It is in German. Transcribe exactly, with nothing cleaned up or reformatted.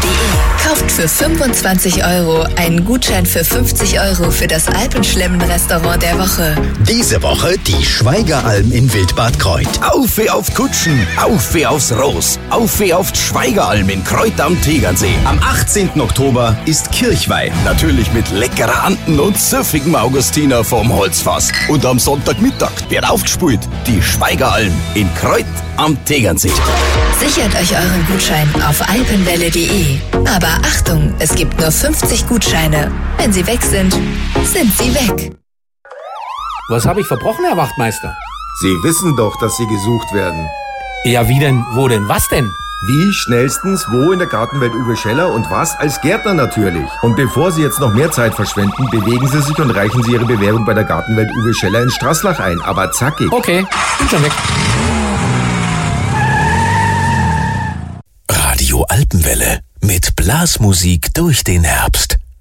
punkt de. Kauft für fünfundzwanzig Euro einen Gutschein für fünfzig Euro für das Alpenschlemmen-Restaurant der Woche. Diese Woche die Schweigeralm in Wildbad Kreuth. Auf wie auf Kutschen, auf wie aufs Ross, auf wie auf die Schweigeralm in Kreuth am Tegernsee. Am achtzehnten Oktober ist Kirchweih. Natürlich mit leckerer Anden und süffigem Augustiner vom Holzfass. Und am Sonntagmittag wird aufgespielt die Schweigeralm in Kreuth am Tegernsee. Sichert euch euren Gutschein auf alpenwelle punkt de. Aber Achtung, es gibt nur fünfzig Gutscheine. Wenn sie weg sind, sind sie weg. Was habe ich verbrochen, Herr Wachtmeister? Sie wissen doch, dass Sie gesucht werden. Ja, wie denn? Wo denn? Was denn? Wie, schnellstens, wo in der Gartenwelt Uwe Scheller und was? Als Gärtner natürlich. Und bevor Sie jetzt noch mehr Zeit verschwenden, bewegen Sie sich und reichen Sie Ihre Bewerbung bei der Gartenwelt Uwe Scheller in Straßlach ein. Aber zackig. Okay, bin schon weg. Radio Alpenwelle mit Blasmusik durch den Herbst.